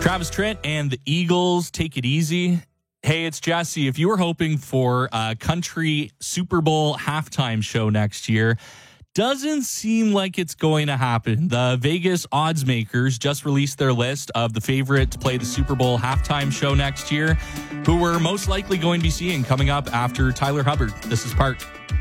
Travis Tritt and the Eagles, Take It Easy. Hey, it's Jesse. If you were hoping for a country Super Bowl halftime show next year, doesn't seem like it's going to happen. The Vegas odds makers just released their list of the favorite to play the Super Bowl halftime show next year, who we're most likely going to be seeing coming up after Tyler Hubbard. This is Park.